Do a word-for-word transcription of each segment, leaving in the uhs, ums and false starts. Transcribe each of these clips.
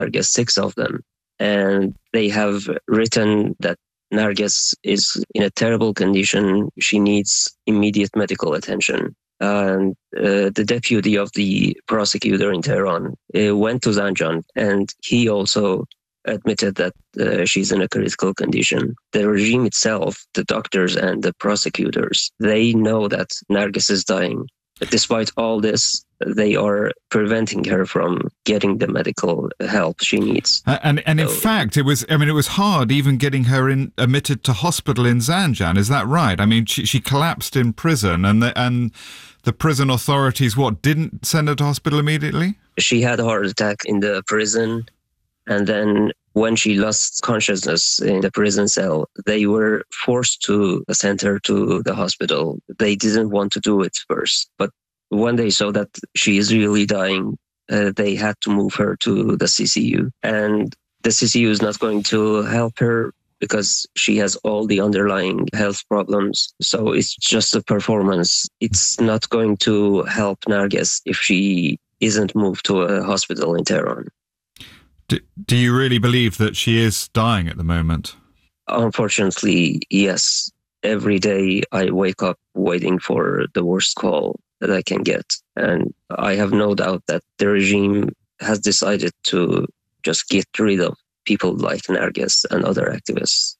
Narges, six of them. And they have written that Narges is in a terrible condition. She needs immediate medical attention. And uh, the deputy of the prosecutor in Tehran uh, went to Zanjan, and he also admitted that uh, she's in a critical condition. The regime itself, the doctors and the prosecutors, they know that Narges is dying. But despite all this, they are preventing her from getting the medical help she needs. Uh, and and in so, fact, it was, I mean, it was hard even getting her in, admitted to hospital in Zanjan. Is that right? I mean, she, she collapsed in prison, and the, and the prison authorities, what, didn't send her to hospital immediately? She had a heart attack in the prison. And then when she lost consciousness in the prison cell, they were forced to send her to the hospital. They didn't want to do it first. But when they saw that she is really dying, uh, they had to move her to the C C U. And the C C U is not going to help her because she has all the underlying health problems. So it's just a performance. It's not going to help Narges if she isn't moved to a hospital in Tehran. Do, do you really believe that she is dying at the moment? Unfortunately, yes. Every day I wake up waiting for the worst call that I can get. And I have no doubt that the regime has decided to just get rid of people like Narges and other activists.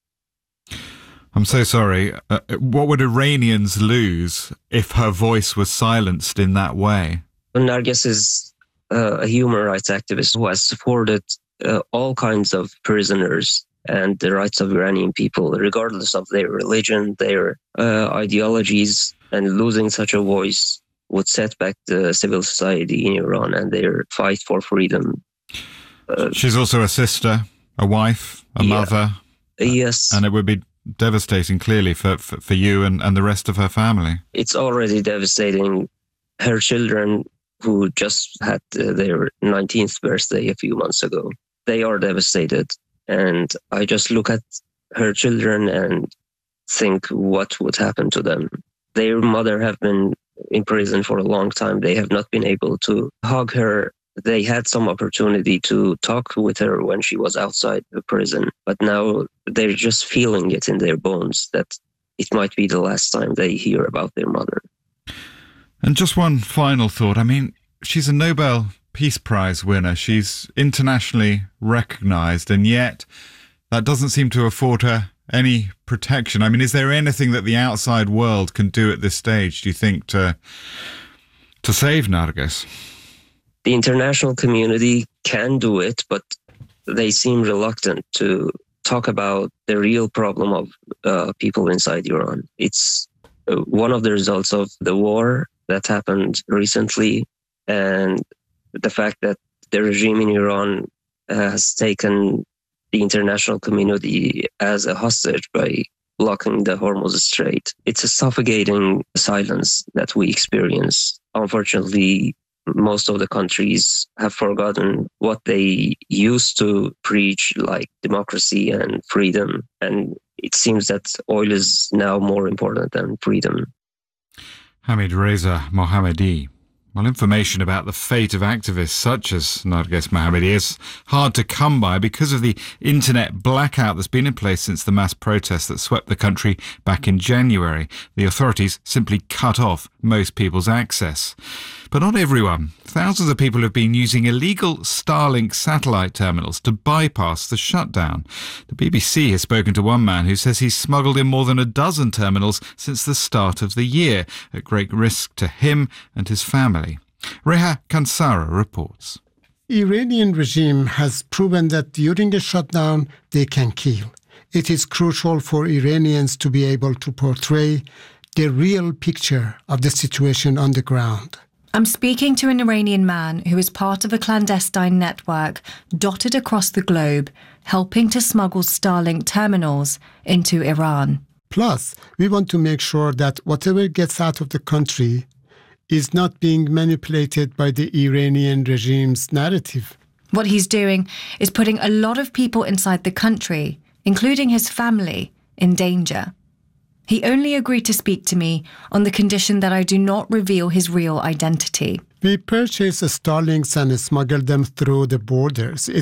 I'm so sorry. Uh, what would Iranians lose if her voice was silenced in that way? Narges is uh, a human rights activist who has supported uh, all kinds of prisoners and the rights of Iranian people, regardless of their religion, their uh, ideologies, and losing such a voice would set back the civil society in Iran and their fight for freedom. Uh, She's also a sister, a wife, a yeah, mother. Yes. And it would be devastating, clearly, for, for, for you and, and the rest of her family. It's already devastating. Her children, who just had uh, their nineteenth birthday a few months ago, they are devastated. And I just look at her children and think what would happen to them. Their mother have been in prison for a long time. They have not been able to hug her. They had some opportunity to talk with her when she was outside the prison, but now they're just feeling it in their bones that it might be the last time they hear about their mother. And just one final thought. I mean, she's a Nobel Peace Prize winner. She's internationally recognized, and yet that doesn't seem to afford her any protection. I mean, is there anything that the outside world can do at this stage, do you think, to to save Narges? The international community can do it, but they seem reluctant to talk about the real problem of uh, people inside Iran. It's uh, one of the results of the war that happened recently, and the fact that the regime in Iran has taken the international community as a hostage by blocking the Hormuz Strait. It's a suffocating silence that we experience. Unfortunately, most of the countries have forgotten what they used to preach, like democracy and freedom. And it seems that oil is now more important than freedom. Hamid Reza Mohammadi. Well, information about the fate of activists such as Narges Mohammadi is hard to come by because of the internet blackout that's been in place since the mass protests that swept the country back in January. The authorities simply cut off most people's access. But not everyone. Thousands of people have been using illegal Starlink satellite terminals to bypass the shutdown. The B B C has spoken to one man who says he's smuggled in more than a dozen terminals since the start of the year, at great risk to him and his family. Reha Kansara reports. Iranian regime has proven that during a shutdown they can kill. It is crucial for Iranians to be able to portray the real picture of the situation on the ground. I'm speaking to an Iranian man who is part of a clandestine network dotted across the globe, helping to smuggle Starlink terminals into Iran. Plus, we want to make sure that whatever gets out of the country is not being manipulated by the Iranian regime's narrative. What he's doing is putting a lot of people inside the country, including his family, in danger. He only agreed to speak to me on the condition that I do not reveal his real identity. We purchase Starlinks and smuggle them through the borders.